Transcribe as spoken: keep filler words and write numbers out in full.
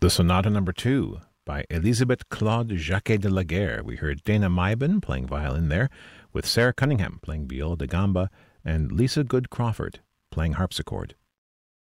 the Sonata Number Two by Elisabeth Claude Jacquet de la Guerre. We heard Dana Meiben playing violin there, with Sarah Cunningham playing viola da gamba, and Lisa Good Crawford playing harpsichord.